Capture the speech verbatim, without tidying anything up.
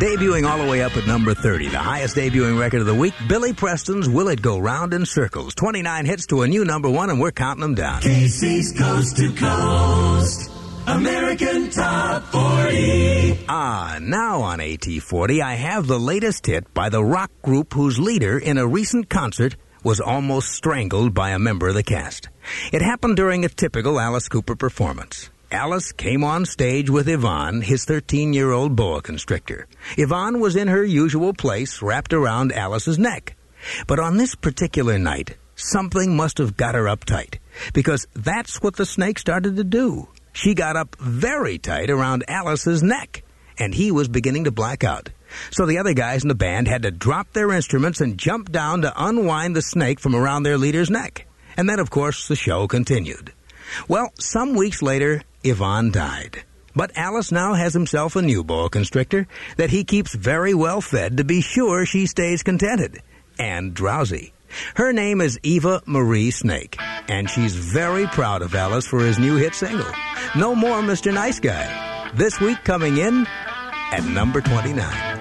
Debuting all the way up at number thirty, the highest debuting record of the week, Billy Preston's Will It Go Round in Circles. twenty-nine hits to a new number one, and we're counting them down. K C's Coast to Coast, American Top forty. Ah, now on A T forty, I have the latest hit by the rock group whose leader in a recent concert was almost strangled by a member of the cast. It happened during a typical Alice Cooper performance. Alice came on stage with Yvonne, his thirteen-year-old boa constrictor. Yvonne was in her usual place, wrapped around Alice's neck. But on this particular night, something must have got her uptight, because that's what the snake started to do. She got up very tight around Alice's neck, and he was beginning to black out. So the other guys in the band had to drop their instruments and jump down to unwind the snake from around their leader's neck. And then, of course, the show continued. Well, some weeks later, Yvonne died. But Alice now has himself a new boa constrictor that he keeps very well fed to be sure she stays contented and drowsy. Her name is Eva Marie Snake, and she's very proud of Alice for his new hit single, No More Mister Nice Guy. This week coming in at number twenty-nine.